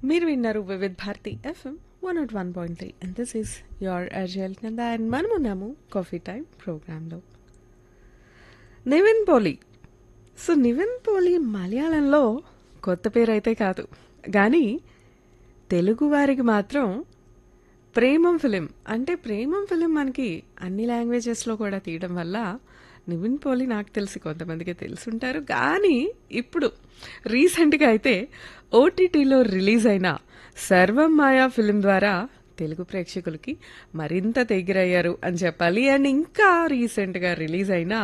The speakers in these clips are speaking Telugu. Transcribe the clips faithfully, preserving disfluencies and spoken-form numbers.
మీరు విన్నారు Vividh Bharati FM one not one point three and this is your అర్జల్ కింద అండ్ మనమున్నాము కాఫీ టైం ప్రోగ్రాంలో. నివిన్ పోలి. సో నివిన్ పోలి మలయాళంలో కొత్త పేరు అయితే కాదు, కానీ తెలుగు వారికి మాత్రం ప్రేమం ఫిలిం అంటే ప్రేమం ఫిలిం మనకి అన్ని లాంగ్వేజెస్లో కూడా తీయడం వల్ల నివిన్ పోలి నాకు తెలిసి కొంతమందికి తెలుసుంటారు. కానీ ఇప్పుడు రీసెంట్గా అయితే ఓటీటీలో రిలీజ్ అయిన సర్వం మాయా ఫిలిం ద్వారా తెలుగు ప్రేక్షకులకి మరింత దగ్గరయ్యారు అని చెప్పాలి. అండ్ ఇంకా రీసెంట్గా రిలీజ్ అయిన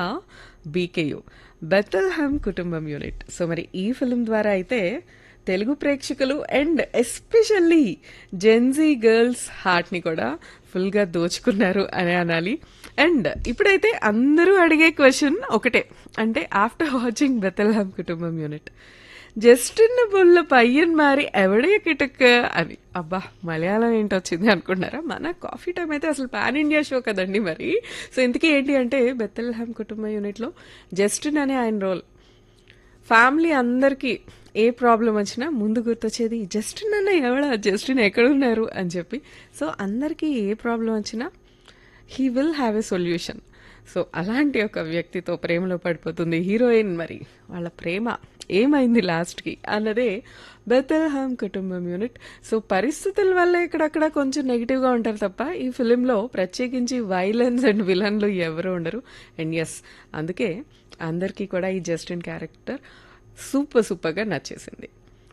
బీకేయు బెథల్హమ్ కుటుంబం యూనిట్. సో మరి ఈ ఫిలిం ద్వారా అయితే తెలుగు ప్రేక్షకులు అండ్ ఎస్పెషల్లీ జెన్జీ గర్ల్స్ హార్ట్ని కూడా ఫుల్గా దోచుకున్నారు అని అనాలి. అండ్ ఇప్పుడైతే అందరూ అడిగే క్వశ్చన్ ఒకటే, అంటే ఆఫ్టర్ వాచింగ్ బెథల్హమ్ కుటుంబం యూనిట్ జస్టిన్ బుల్ల పయ్యన్ మారి ఎవడే కిటక్ అని. అబ్బా మలయాళం ఏంటి వచ్చింది అనుకుంటున్నారా? మన కాఫీ టైం అయితే అసలు పాన్ ఇండియా షో కదండి మరి. సో ఇంతకీ ఏంటి అంటే బెథల్హమ్ కుటుంబం యూనిట్లో జస్టిన్ అనే ఆయన రోల్. ఫ్యామిలీ అందరికీ ఏ ప్రాబ్లం వచ్చినా ముందు గుర్తొచ్చేది జస్టిన్ అన్న ఎవడా, జస్టిన్ ఎక్కడున్నారు అని చెప్పి. సో అందరికీ ఏ ప్రాబ్లం వచ్చినా he will have a solution. So అలాంటి ఒక వ్యక్తితో ప్రేమలో పడిపోతుంది హీరోయిన్. మరి వాళ్ళ ప్రేమ ఏమైంది లాస్ట్కి అన్నదే బెథల్హమ్ కుటుంబం యూనిట్. సో పరిస్థితుల వల్ల ఇక్కడక్కడ కొంచెం నెగిటివ్గా ఉంటారు తప్ప ఈ ఫిలింలో ప్రత్యేకించి వైలెన్స్ అండ్ విలన్లు ఎవరు ఉండరు. అండ్ ఎస్, అందుకే అందరికీ కూడా ఈ జస్టిన్ క్యారెక్టర్ సూపర్ సూపర్గా నచ్చేసింది.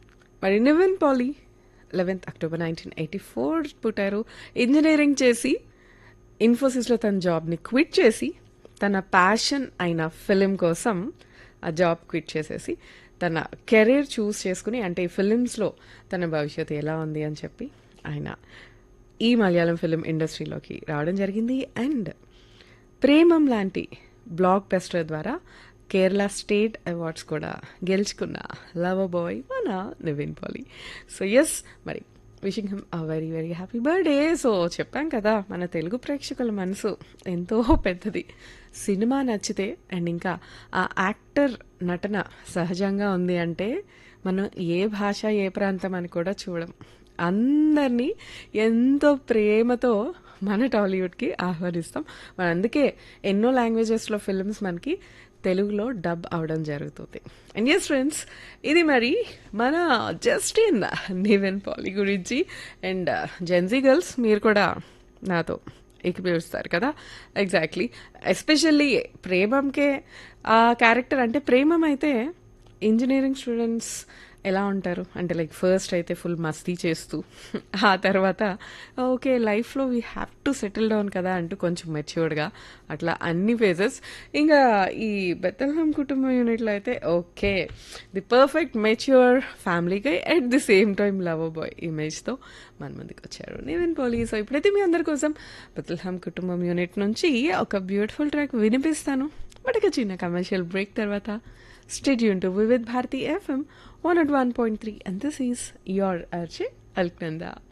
మరి నివిన్ పాలి eleventh October nineteen eighty four పుట్టారు. ఇంజనీరింగ్ చేసి ఇన్ఫోసిస్లో తన జాబ్ని క్విట్ చేసి తన ప్యాషన్ అయిన ఫిలిం కోసం ఆ జాబ్ క్విట్ చేసేసి తన కెరీర్ చూస్ చేసుకుని, అంటే ఈ ఫిలిమ్స్లో తన భవిష్యత్తు ఎలా ఉంది అని చెప్పి ఆయన ఈ మలయాళం ఫిలిం ఇండస్ట్రీలోకి రావడం జరిగింది. అండ్ ప్రేమం లాంటి బ్లాక్ బస్టర్ ద్వారా కేరళ స్టేట్ అవార్డ్స్ కూడా గెలుచుకున్న లవర్ బాయ్ మన నివిన్ పాలి. సో ఎస్, మరి wishing him a very very happy birthday. So చెప్పాం కదా, మన తెలుగు ప్రేక్షకుల మనసు ఎంతో పెద్దది. సినిమా నచ్చితే అండ్ ఇంకా ఆ యాక్టర్ నటన సహజంగా ఉంది అంటే మనం ఏ భాష ఏ ప్రాంతం అని కూడా చూడం. అందరినీ ఎంతో ప్రేమతో మన టాలీవుడ్కి ఆహ్వానిస్తాం. మన అందుకే ఎన్నో లాంగ్వేజెస్లో ఫిల్మ్స్ మనకి తెలుగులో డబ్ అవడం జరుగుతుంది. అండ్ ఎస్ ఫ్రెండ్స్, ఇది మరి మన జస్టిన్ నివిన్ పాలి గురించి. అండ్ జెన్జీ గర్ల్స్ మీరు కూడా నాతో ఏకీభవిస్తారు కదా. ఎగ్జాక్ట్లీ, ఎస్పెషల్లీ ప్రేమంకే ఆ క్యారెక్టర్. అంటే ప్రేమం అయితే ఇంజనీరింగ్ స్టూడెంట్స్ ఎలా ఉంటారు అంటే లైక్ ఫస్ట్ అయితే ఫుల్ మస్తీ చేస్తూ ఆ తర్వాత ఓకే లైఫ్లో we have to settle down కదా అంటూ కొంచెం మెచ్యూర్డ్గా అట్లా అన్ని ఫేజెస్. ఇంకా ఈ బెథల్హమ్ కుటుంబం యూనిట్లో అయితే ఓకే ది పర్ఫెక్ట్ మెచ్యూర్ ఫ్యామిలీకి at the same time lover boy ఇమేజ్తో మన ముందుకు వచ్చారు నివిన్ పాలి. సో ఇప్పుడైతే మీ అందరి కోసం బెథల్హమ్ కుటుంబం యూనిట్ నుంచి ఒక బ్యూటిఫుల్ ట్రాక్ వినిపిస్తాను. బట్ ఒక చిన్న కమర్షియల్ బ్రేక్ తర్వాత stay tuned to Vivid Bharati F M one oh one point three and this is your Archie Alknanda.